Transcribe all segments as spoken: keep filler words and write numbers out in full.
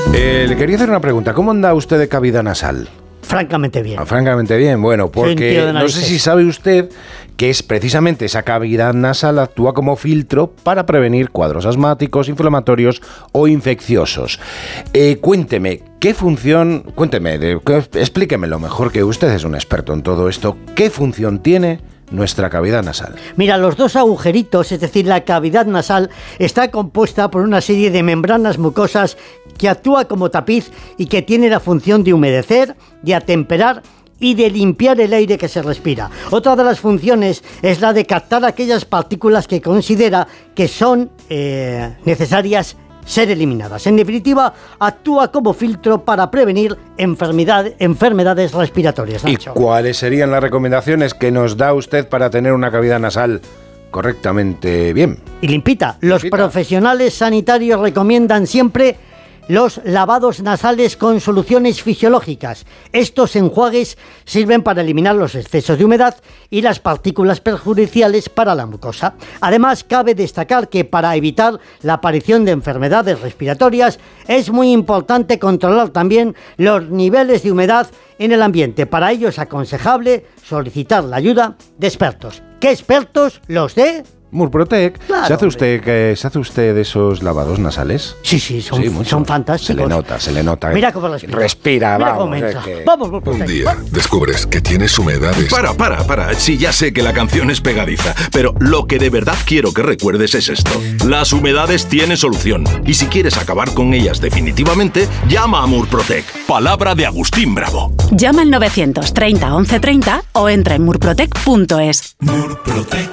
Eh, le quería hacer una pregunta. ¿Cómo anda usted de cavidad nasal? Francamente bien. Ah, francamente bien, bueno, porque no sé si sabe usted que es precisamente esa cavidad nasal actúa como filtro para prevenir cuadros asmáticos, inflamatorios o infecciosos. Eh, cuénteme, ¿qué función, cuénteme, de, que, explíquemelo mejor, que usted es un experto en todo esto, ¿qué función tiene nuestra cavidad nasal? Mira, los dos agujeritos, es decir, la cavidad nasal, está compuesta por una serie de membranas mucosas que actúa como tapiz y que tiene la función de humedecer, de atemperar y de limpiar el aire que se respira. Otra de las funciones es la de captar aquellas partículas que considera que son eh, necesarias ser eliminadas. En definitiva, actúa como filtro para prevenir enfermedad, enfermedades respiratorias. Nacho. ¿Y cuáles serían las recomendaciones que nos da usted para tener una cavidad nasal correctamente bien? Y limpita. Los limpita. Profesionales sanitarios recomiendan siempre los lavados nasales con soluciones fisiológicas. Estos enjuagues sirven para eliminar los excesos de humedad y las partículas perjudiciales para la mucosa. Además, cabe destacar que para evitar la aparición de enfermedades respiratorias es muy importante controlar también los niveles de humedad en el ambiente. Para ello es aconsejable solicitar la ayuda de expertos. ¿Qué expertos? Los de Murprotec. Claro, ¿Se hace usted que se hace usted de esos lavados nasales? Sí, sí, son, Sí, son fantásticos. Se le nota, se le nota. Mira cómo respira. Respira, Mira vamos. cómo entra. es que- Vamos, Murprotec. Un día descubres que tienes humedades. Para, para, para. Sí, ya sé que la canción es pegadiza, pero lo que de verdad quiero que recuerdes es esto. Las humedades tienen solución. Y si quieres acabar con ellas definitivamente, llama a Murprotec. Palabra de Agustín Bravo. Llama al novecientos treinta once treinta o entra en murprotec punto es. Murprotec.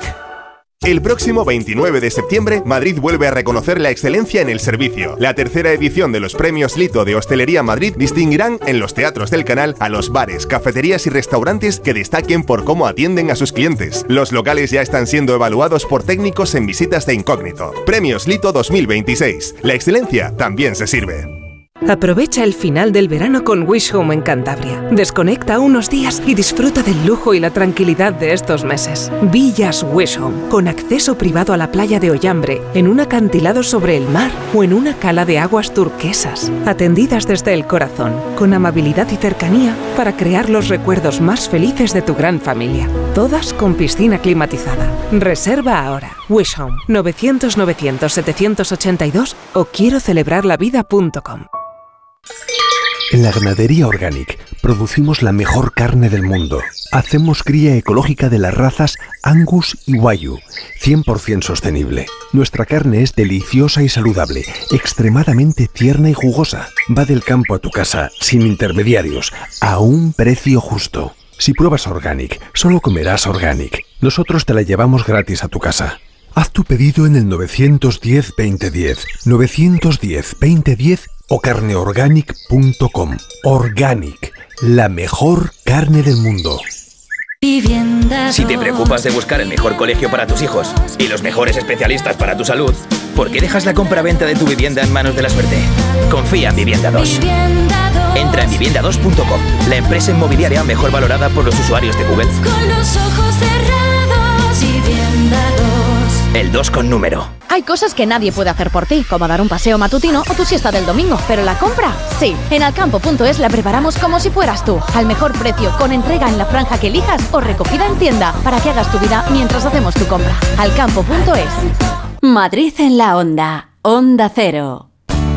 El próximo veintinueve de septiembre, Madrid vuelve a reconocer la excelencia en el servicio. La tercera edición de los Premios Lito de Hostelería Madrid distinguirán en los teatros del canal a los bares, cafeterías y restaurantes que destaquen por cómo atienden a sus clientes. Los locales ya están siendo evaluados por técnicos en visitas de incógnito. Premios Lito dos mil veintiséis. La excelencia también se sirve. Aprovecha el final del verano con Wish Home en Cantabria. Desconecta unos días y disfruta del lujo y la tranquilidad de estos meses. Villas Wish Home, con acceso privado a la playa de Ollambre, en un acantilado sobre el mar o en una cala de aguas turquesas. Atendidas desde el corazón, con amabilidad y cercanía para crear los recuerdos más felices de tu gran familia. Todas con piscina climatizada. Reserva ahora. Wish Home, novecientos novecientos setecientos ochenta y dos o quiero celebrar la vida punto com. En la Ganadería Organic producimos la mejor carne del mundo. Hacemos cría ecológica de las razas Angus y Wagyu, cien por ciento sostenible. Nuestra carne es deliciosa y saludable, extremadamente tierna y jugosa. Va del campo a tu casa, sin intermediarios, a un precio justo. Si pruebas Organic, solo comerás Organic. Nosotros te la llevamos gratis a tu casa. Haz tu pedido en el novecientos diez veinte diez, novecientos diez veinte diez o carneorganic punto com. Organic, la mejor carne del mundo. Si te preocupas de buscar el mejor colegio para tus hijos y los mejores especialistas para tu salud, ¿por qué dejas la compra-venta de tu vivienda en manos de la suerte? Confía en Vivienda dos. Entra en vivienda dos punto com, la empresa inmobiliaria mejor valorada por los usuarios de Google. Con los ojos cerrados, Vivienda dos. El dos con número. Hay cosas que nadie puede hacer por ti, como dar un paseo matutino o tu siesta del domingo, pero la compra, sí. En alcampo punto es la preparamos como si fueras tú, al mejor precio, con entrega en la franja que elijas o recogida en tienda, para que hagas tu vida mientras hacemos tu compra. alcampo punto es. Madrid en la onda. Onda Cero.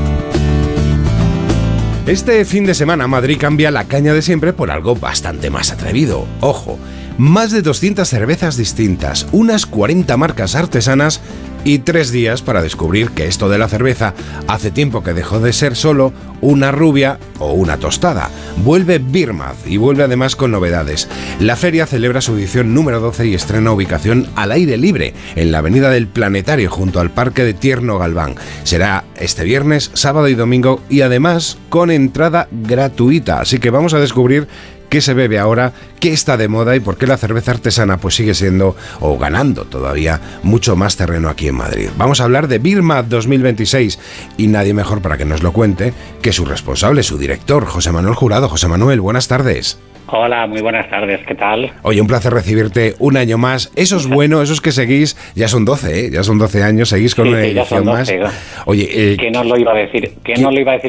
Este fin de semana Madrid cambia la caña de siempre por algo bastante más atrevido. Ojo, más de doscientas cervezas distintas, unas cuarenta marcas artesanas y tres días para descubrir que esto de la cerveza hace tiempo que dejó de ser solo una rubia o una tostada. Vuelve Birmaz y vuelve además con novedades. La feria celebra su edición número doce y estrena ubicación al aire libre en la Avenida del Planetario junto al Parque de Tierno Galván. Será este viernes, sábado y domingo y además con entrada gratuita. Así que vamos a descubrir qué se bebe ahora, qué está de moda y por qué la cerveza artesana pues sigue siendo, o ganando todavía, mucho más terreno aquí en Madrid. Vamos a hablar de Birmaz dos mil veintiséis y nadie mejor para que nos lo cuente que su responsable, su director, José Manuel Jurado. José Manuel, buenas tardes. Hola, muy buenas tardes, ¿qué tal? Oye, un placer recibirte un año más. Eso es bueno, esos que seguís, ya son doce, ¿eh? Ya son doce años, seguís con sí, una sí, edición doce, más. Oye, eh, ¿Quién nos lo iba a decir? ¿Quién nos lo iba a decir